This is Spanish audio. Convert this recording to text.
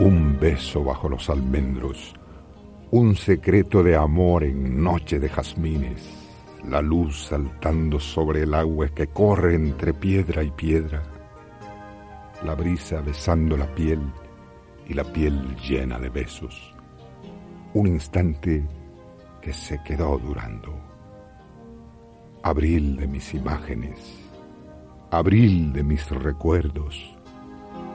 Un beso bajo los almendros, un secreto de amor en noche de jazmines, la luz saltando sobre el agua que corre entre piedra y piedra, la brisa besando la piel y la piel llena de besos. Un instante que se quedó durando. Abril de mis imágenes, abril de mis recuerdos,